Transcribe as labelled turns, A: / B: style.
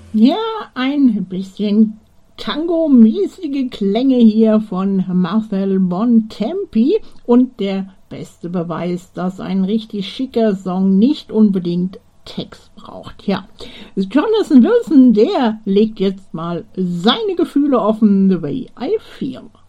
A: Ja, ein bisschen Tango-mäßige Klänge hier von Marcel Bontempi und der beste Beweis, dass ein richtig schicker Song nicht unbedingt Text braucht. Ja, Jonathan Wilson, der legt jetzt mal seine Gefühle offen, The Way I Feel.